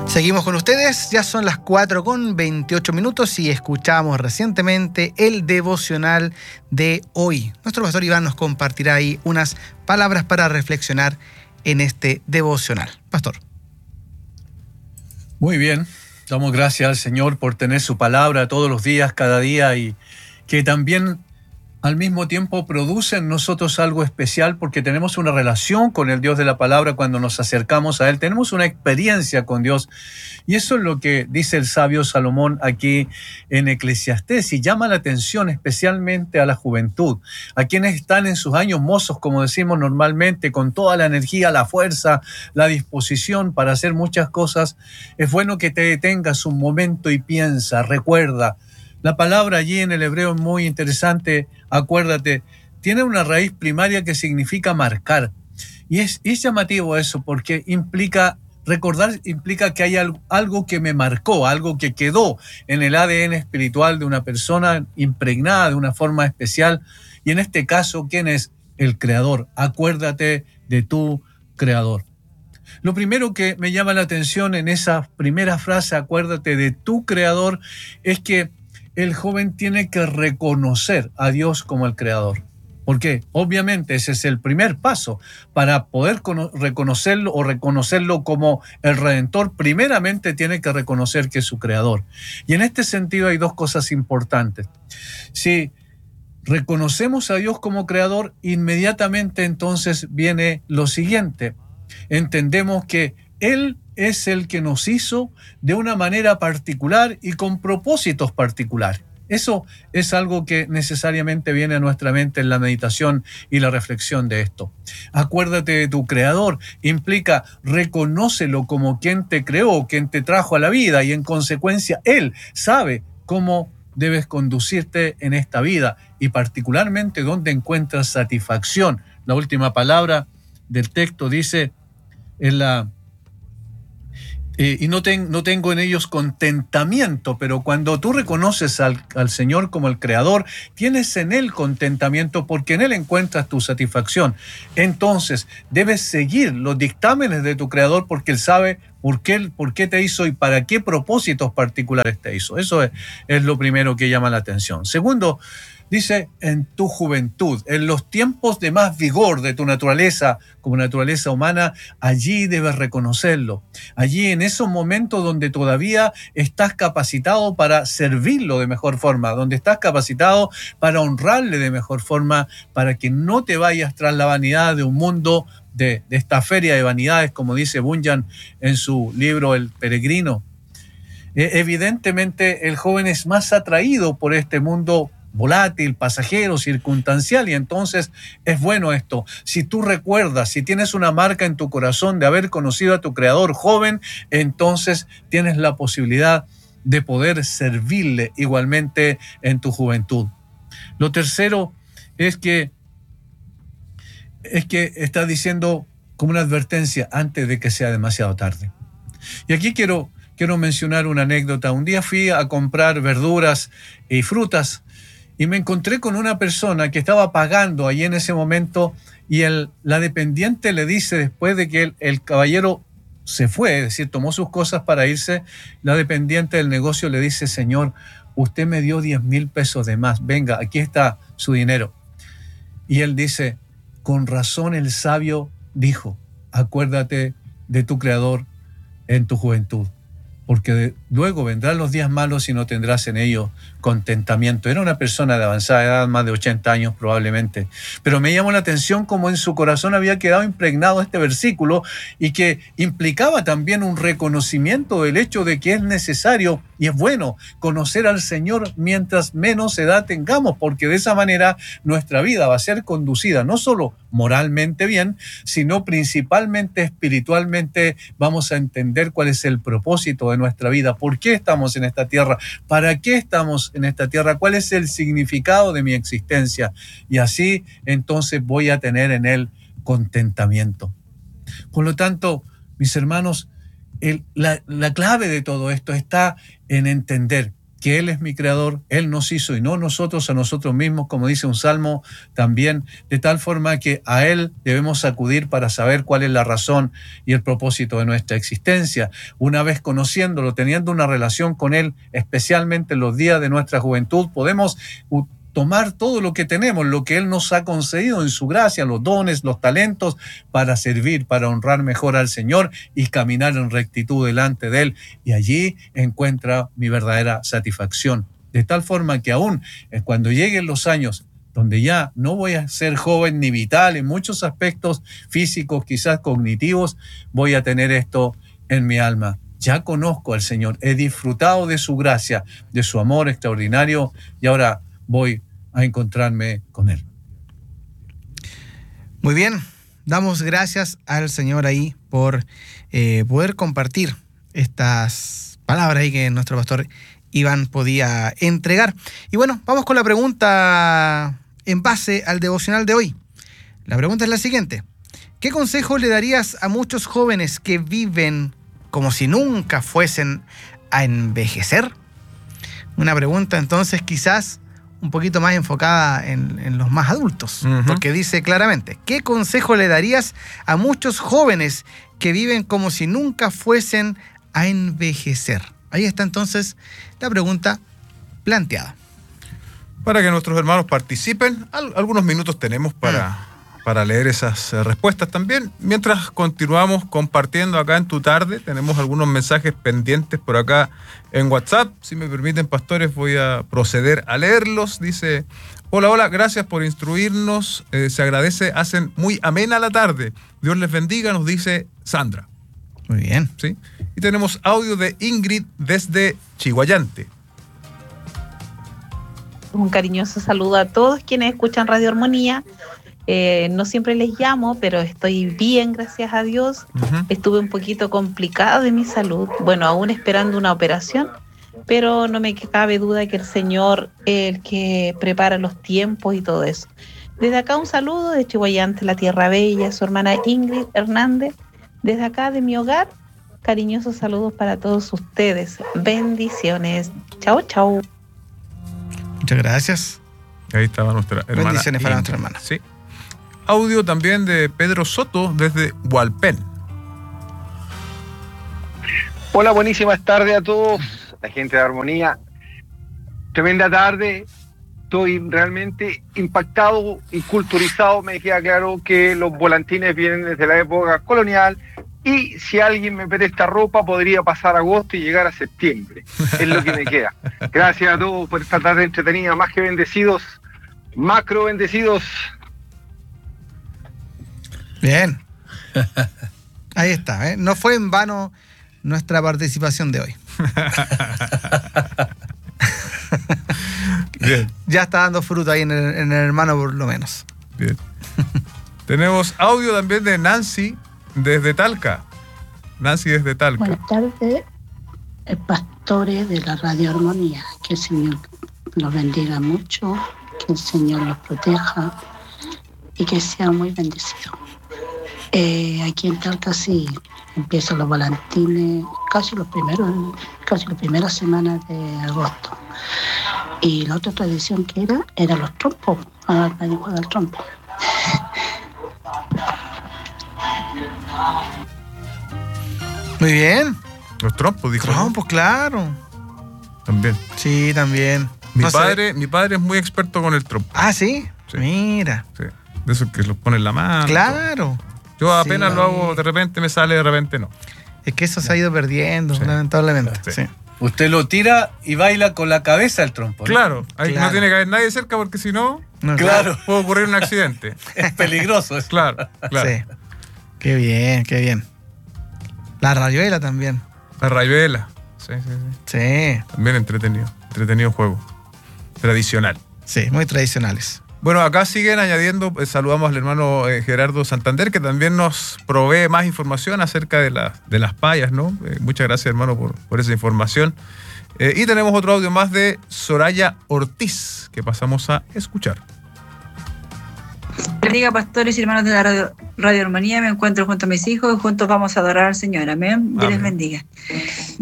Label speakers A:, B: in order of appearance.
A: Seguimos con ustedes, ya son las 4:28 y escuchamos recientemente el devocional de hoy. Nuestro pastor Iván nos compartirá ahí unas palabras para reflexionar en este devocional. Pastor.
B: Muy bien, damos gracias al Señor por tener su palabra todos los días, cada día, y que también al mismo tiempo produce en nosotros algo especial porque tenemos una relación con el Dios de la palabra cuando nos acercamos a Él. Tenemos una experiencia con Dios y eso es lo que dice el sabio Salomón aquí en Eclesiastés y llama la atención especialmente a la juventud, a quienes están en sus años mozos, como decimos normalmente, con toda la energía, la fuerza, la disposición para hacer muchas cosas. Es bueno que te detengas un momento y piensa, recuerda. La palabra allí en el hebreo es muy interesante, acuérdate, tiene una raíz primaria que significa marcar. Y es llamativo eso porque recordar implica que hay algo que me marcó, algo que quedó en el ADN espiritual de una persona impregnada de una forma especial. Y en este caso, ¿quién es? El Creador. Acuérdate de tu Creador. Lo primero que me llama la atención en esa primera frase, acuérdate de tu Creador, es que el joven tiene que reconocer a Dios como el Creador. ¿Por qué? Obviamente ese es el primer paso para poder reconocerlo o reconocerlo como el Redentor. Primeramente tiene que reconocer que es su Creador. Y en este sentido hay dos cosas importantes. Si reconocemos a Dios como Creador, inmediatamente entonces viene lo siguiente. Entendemos que Él es el que nos hizo de una manera particular y con propósitos particulares. Eso es algo que necesariamente viene a nuestra mente en la meditación y la reflexión de esto. Acuérdate de tu Creador, implica reconócelo como quien te creó, quien te trajo a la vida y en consecuencia Él sabe cómo debes conducirte en esta vida y particularmente dónde encuentras satisfacción. La última palabra del texto dice y no tengo en ellos contentamiento, pero cuando tú reconoces al Señor como el Creador, tienes en Él contentamiento porque en Él encuentras tu satisfacción. Entonces, debes seguir los dictámenes de tu Creador porque Él sabe por qué te hizo y para qué propósitos particulares te hizo. Eso es lo primero que llama la atención. Segundo, dice, en tu juventud, en los tiempos de más vigor de tu naturaleza, como naturaleza humana, allí debes reconocerlo. Allí, en esos momentos donde todavía estás capacitado para servirlo de mejor forma, donde estás capacitado para honrarle de mejor forma, para que no te vayas tras la vanidad de un mundo de esta feria de vanidades, como dice Bunyan en su libro El Peregrino. Evidentemente, el joven es más atraído por este mundo volátil, pasajero, circunstancial, y entonces es bueno esto. Si tú recuerdas, si tienes una marca en tu corazón de haber conocido a tu Creador joven, entonces tienes la posibilidad de poder servirle igualmente en tu juventud. Lo tercero es que está diciendo como una advertencia antes de que sea demasiado tarde. Y aquí quiero mencionar una anécdota. Un día fui a comprar verduras y frutas y me encontré con una persona que estaba pagando allí en ese momento y la dependiente le dice, después de que el caballero se fue, es decir, tomó sus cosas para irse, la dependiente del negocio le dice, señor, usted me dio 10,000 pesos de más, venga, aquí está su dinero. Y él dice, con razón el sabio dijo, acuérdate de tu Creador en tu juventud, porque luego vendrán los días malos y no tendrás en ellos contentamiento. Era una persona de avanzada edad, más de 80 años probablemente, pero me llamó la atención cómo en su corazón había quedado impregnado este versículo y que implicaba también un reconocimiento del hecho de que es necesario y es bueno conocer al Señor mientras menos edad tengamos, porque de esa manera nuestra vida va a ser conducida no solo moralmente bien, sino principalmente espiritualmente. Vamos a entender cuál es el propósito de nuestra vida, por qué estamos en esta tierra, para qué estamos en esta tierra, cuál es el significado de mi existencia, y así entonces voy a tener en él contentamiento. Por lo tanto, mis hermanos, la clave de todo esto está en entender que Él es mi creador, Él nos hizo y no nosotros a nosotros mismos, como dice un salmo también, de tal forma que a Él debemos acudir para saber cuál es la razón y el propósito de nuestra existencia. Una vez conociéndolo, teniendo una relación con Él, especialmente en los días de nuestra juventud, podemos tomar todo lo que tenemos, lo que Él nos ha concedido en su gracia, los dones, los talentos, para servir, para honrar mejor al Señor y caminar en rectitud delante de Él. Y allí encuentra mi verdadera satisfacción. De tal forma que aún cuando lleguen los años donde ya no voy a ser joven ni vital en muchos aspectos físicos, quizás cognitivos, voy a tener esto en mi alma. Ya conozco al Señor, he disfrutado de su gracia, de su amor extraordinario, y ahora voy a encontrarme con Él.
A: Muy bien, damos gracias al Señor ahí por poder compartir estas palabras ahí que nuestro pastor Iván podía entregar. Y bueno, vamos con la pregunta en base al devocional de hoy. La pregunta es la siguiente: ¿qué consejo le darías a muchos jóvenes que viven como si nunca fuesen a envejecer? Una pregunta entonces quizás un poquito más enfocada en los más adultos, porque dice claramente: ¿qué consejo le darías a muchos jóvenes que viven como si nunca fuesen a envejecer? Ahí está entonces la pregunta planteada.
C: Para que nuestros hermanos participen, algunos minutos tenemos para leer esas respuestas también. Mientras continuamos compartiendo acá en Tu Tarde, tenemos algunos mensajes pendientes por acá en WhatsApp. Si me permiten, pastores, voy a proceder a leerlos. Dice: hola, gracias por instruirnos, se agradece, hacen muy amena la tarde. Dios les bendiga, nos dice Sandra.
A: Muy bien.
C: ¿Sí? Y tenemos audio de Ingrid desde Chiguayante.
D: Un cariñoso saludo a todos quienes escuchan Radio Armonía. No siempre les llamo, pero estoy bien, gracias a Dios. Estuve un poquito complicado de mi salud, bueno, aún esperando una operación, pero no me cabe duda que el Señor es el que prepara los tiempos y todo eso. Desde acá un saludo de Chihuayante, la Tierra Bella, su hermana Ingrid Hernández. Desde acá de mi hogar, cariñosos saludos para todos ustedes. Bendiciones. Chao, chao.
A: Muchas gracias.
C: Ahí estaba nuestra hermana.
A: Bendiciones para
C: Ingrid.
A: nuestra hermana.
C: Sí. Audio también de Pedro Soto desde Hualpén.
E: Hola, buenísimas tardes a todos, la gente de Armonía. Tremenda tarde. Estoy realmente impactado y culturizado. Me queda claro que los volantines vienen desde la época colonial y si alguien me presta ropa podría pasar agosto y llegar a septiembre. Es lo que me queda. Gracias a todos por esta tarde entretenida. Más que bendecidos, macro bendecidos.
A: Bien. Ahí está, ¿eh? No fue en vano nuestra participación de hoy.
C: Bien.
A: Ya está dando fruto ahí en el hermano, por lo menos.
C: Bien. Tenemos audio también de Nancy desde Talca. Nancy desde Talca.
F: Buenas tardes, pastores de la Radio Armonía. Que el Señor los bendiga mucho, que el Señor los proteja y que sean muy bendecidos. Aquí en Talca sí empiezan los volantines casi las primeras semanas de agosto. Y la otra tradición que era los trompos. Ahora nadie juega al trompo.
A: Muy bien.
C: Los trompos, dijo.
A: Trompos, claro.
C: También.
A: Sí, también.
C: Mi padre es muy experto con el trompo.
A: Ah, ¿sí?
C: Sí.
A: Mira.
C: Sí. De esos que los pone en la mano.
A: Claro.
C: Yo apenas lo hago, de repente me sale, de repente no.
A: Es que eso se ha ido perdiendo, lamentablemente. Sí.
B: Usted lo tira y baila con la cabeza el trompo, ¿no?
C: Claro, ahí no tiene que haber nadie cerca porque si no,
B: claro,
C: puede ocurrir un accidente.
B: Es peligroso eso.
C: Claro.
A: Sí. Qué bien, qué bien. La rayuela también.
C: La rayuela. Sí. También entretenido juego. Tradicional.
A: Sí, muy tradicionales.
C: Bueno, acá siguen añadiendo, saludamos al hermano Gerardo Santander, que también nos provee más información acerca de las payas, ¿no? Muchas gracias, hermano, por esa información. Y tenemos otro audio más de Soraya Ortiz, que pasamos a escuchar.
G: Bendiga, pastores y hermanos de la Radio Armonía. Me encuentro junto a mis hijos y juntos vamos a adorar al Señor. Amén. Dios les bendiga.